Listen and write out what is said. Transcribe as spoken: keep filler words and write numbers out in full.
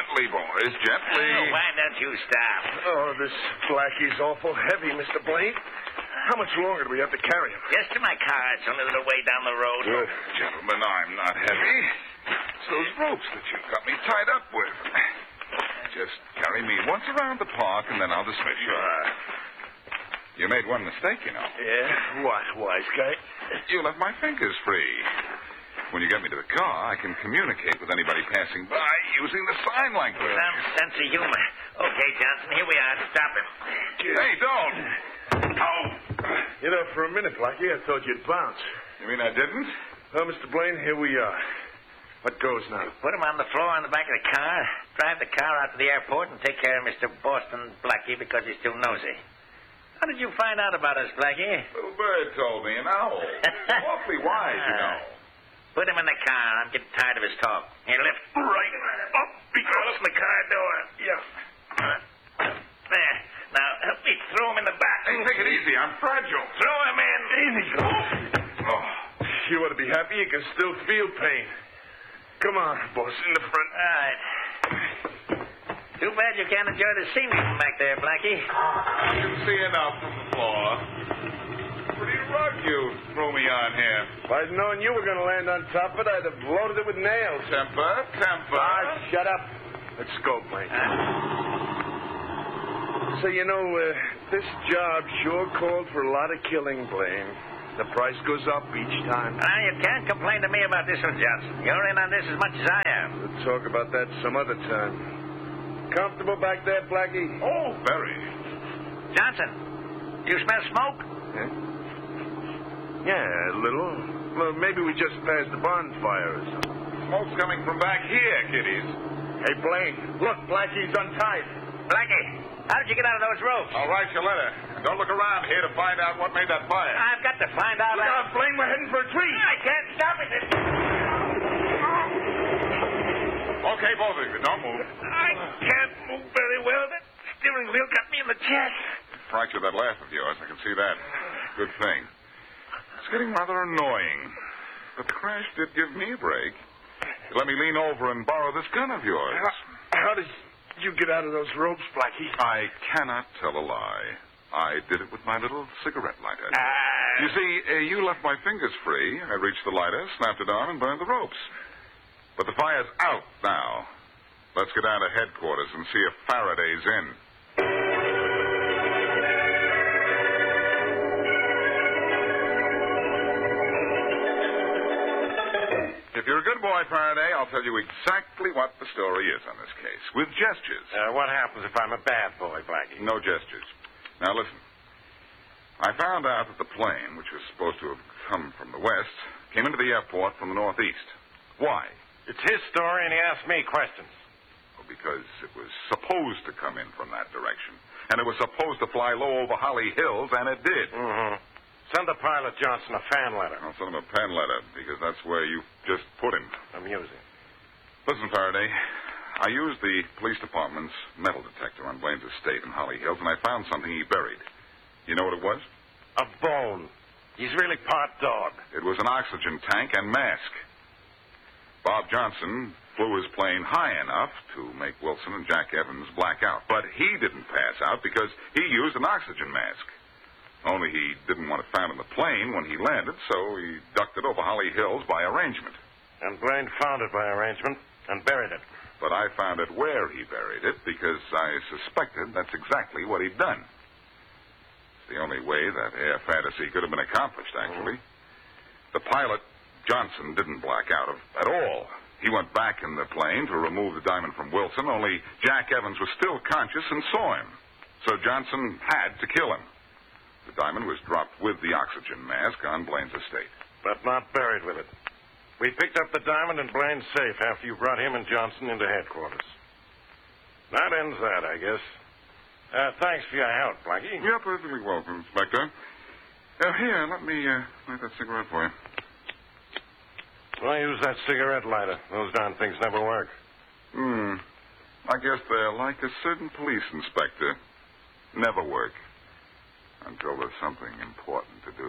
Gently, boys, gently. Oh, why don't you stop? Oh, this Blackie's awful heavy, Mister Blaine. How much longer do we have to carry him? Just to my car. It's only a little way down the road. Good. Gentlemen, I'm not heavy. It's those ropes that you've got me tied up with. Just carry me once around the park, and then I'll dismiss you. Uh, you made one mistake, you know. Yeah? What, wise guy? You left my fingers free. When you get me to the car, I can communicate with anybody passing by using the sign language. Some sense of humor. Okay, Johnson, here we are. Stop it. Hey, don't. Oh. You know, for a minute, Blackie, I thought you'd bounce. You mean I didn't? Well, Mister Blaine, here we are. What goes now? Put him on the floor on the back of the car, drive the car out to the airport, and take care of Mister Boston Blackie because he's too nosy. How did you find out about us, Blackie? Little bird told me, an owl. Awfully wise, you know. Put him in the car. I'm getting tired of his talk. Here, lift. Right up because... Open the car door. Yeah. There. Now, help me throw him in the back. Hey, take it easy. I'm fragile. Throw him in. Easy. Oh. You ought to be happy you can still feel pain. Come on, boss, in the front. All right. Too bad you can't enjoy the scenery from back there, Blackie. I can see enough from the floor. Pretty rug you threw me on here. If I'd known you were going to land on top of it, I'd have loaded it with nails. Temper, temper. Ah, shut up. Let's go, Blaine. Huh? So, you know, uh, this job sure called for a lot of killing, Blaine. The price goes up each time. Ah, you can't complain to me about this one, Johnson. You're in on this as much as I am. We'll talk about that some other time. Comfortable back there, Blackie? Oh, very. Johnson, you smell smoke? Huh? Yeah, a little. Well, maybe we just passed the bonfire or something. Smoke's coming from back here, kiddies. Hey, Blaine, look, Blackie's untied. Blackie, how did you get out of those ropes? I'll write your letter. And don't look around here to find out what made that fire. I've got to find out. Look out, Blaine, we're heading for a tree. I can't stop it. Okay, both of you, don't move. I can't move very well. That steering wheel got me in the chest. Fractured that laugh of yours. I can see that. Good thing. It's getting rather annoying. But the crash did give me a break. It let me lean over and borrow this gun of yours. How, how did you get out of those ropes, Blackie? I cannot tell a lie. I did it with my little cigarette lighter. Uh, You see, uh, you left my fingers free. I reached the lighter, snapped it on, and burned the ropes. But the fire's out now. Let's get down to headquarters and see if Faraday's in. If you're a good boy, Faraday, I'll tell you exactly what the story is on this case, with gestures. Uh, what happens if I'm a bad boy, Blackie? No gestures. Now, listen. I found out that the plane, which was supposed to have come from the west, came into the airport from the northeast. Why? It's his story, and he asked me questions. Well, because it was supposed to come in from that direction. And it was supposed to fly low over Holly Hills, and it did. Mm-hmm. Send the pilot Johnson a fan letter. I'll send him a pen letter, because that's where you just put him. Amusing. Listen, Faraday, I used the police department's metal detector on Blaine's estate in Holly Hills, and I found something he buried. You know what it was? A bone. He's really part dog. It was an oxygen tank and mask. Bob Johnson flew his plane high enough to make Wilson and Jack Evans black out. But he didn't pass out because he used an oxygen mask. Only he didn't want it found in the plane when he landed, so he ducked it over Holly Hills by arrangement. And Blaine found it by arrangement and buried it. But I found it where he buried it because I suspected that's exactly what he'd done. It's the only way that air fantasy could have been accomplished, actually. Mm-hmm. The pilot, Johnson, didn't black out of, at all. He went back in the plane to remove the diamond from Wilson, only Jack Evans was still conscious and saw him. So Johnson had to kill him. The diamond was dropped with the oxygen mask on Blaine's estate. But not buried with it. We picked up the diamond in Blaine's safe after you brought him and Johnson into headquarters. That ends that, I guess. Uh, thanks for your help, Blackie. You're perfectly welcome, Inspector. Uh, here, let me uh, light that cigarette for you. Well, use that cigarette lighter. Those darn things never work. Hmm. I guess they're like a certain police inspector. Never work. Until there's something important to do.